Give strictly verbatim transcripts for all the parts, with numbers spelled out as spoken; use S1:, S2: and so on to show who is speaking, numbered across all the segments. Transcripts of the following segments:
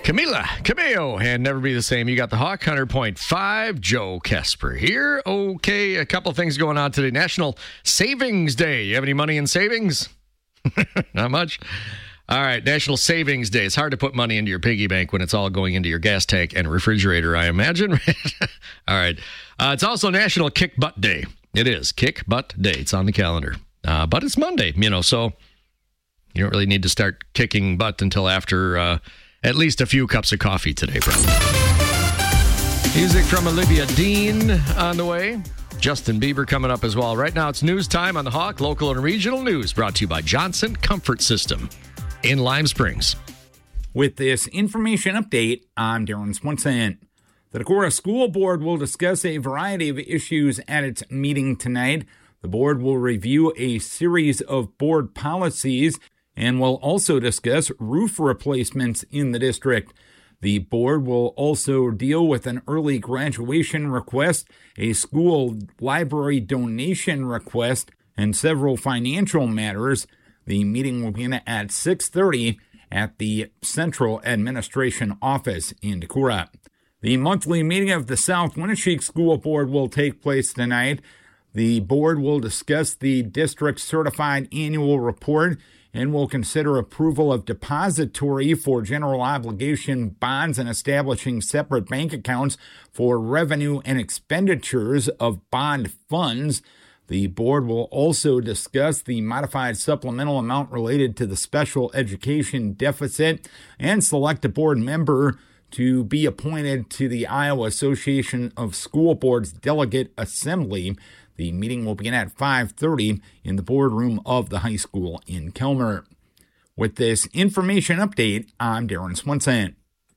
S1: Camila, Cameo, and Never Be the Same. You got the Hawk, one hundred point five. Joe Kesper here. Okay, a couple things going on today. National Savings Day. You have any money in savings? Not much. All right, National Savings Day. It's hard to put money into your piggy bank when it's all going into your gas tank and refrigerator, I imagine. All right. Uh, it's also National Kick Butt Day. It is Kick Butt Day. It's on the calendar. Uh, but it's Monday, you know, so you don't really need to start kicking butt until after uh, at least a few cups of coffee today, probably. Music from Olivia Dean on the way. Justin Bieber coming up as well. Right now, it's news time on the Hawk. Local and regional news brought to you by Johnson Comfort System in Lime Springs.
S2: With this information update, I'm Darren Swenson. The Decorah School Board will discuss a variety of issues at its meeting tonight. The board will review a series of board policies and will also discuss roof replacements in the district. The board will also deal with an early graduation request, a school library donation request, and several financial matters. The meeting will begin at six thirty at the Central Administration Office in Decorah. The monthly meeting of the South Winneshiek School Board will take place tonight. The board will discuss the district's certified annual report and will consider approval of depository for general obligation bonds and establishing separate bank accounts for revenue and expenditures of bond funds. The board will also discuss the modified supplemental amount related to the special education deficit and select a board member to be appointed to the Iowa Association of School Boards Delegate Assembly. The meeting will begin at five thirty in the boardroom of the high school in Kelmer. With this information update, I'm Darren Swenson.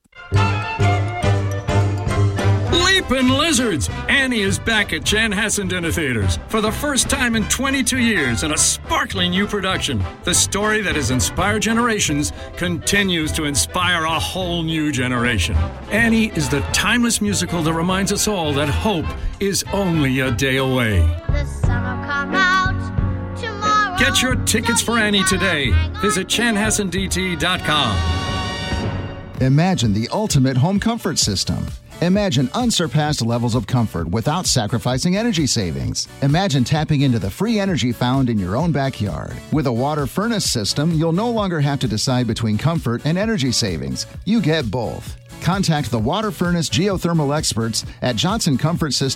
S3: Leapin' Lizards! Annie is back at Chanhassen Dinner Theaters for the first time in twenty-two years in a sparkling new production. The story that has inspired generations continues to inspire a whole new generation. Annie is the timeless musical that reminds us all that hope is only a day away.
S4: The sun will come out tomorrow.
S3: Get your tickets for Annie today. Visit chanhassen d t dot com.
S5: Imagine the ultimate home comfort system. Imagine unsurpassed levels of comfort without sacrificing energy savings. Imagine tapping into the free energy found in your own backyard. With a water furnace system, you'll no longer have to decide between comfort and energy savings. You get both. Contact the water furnace geothermal experts at Johnson Comfort System.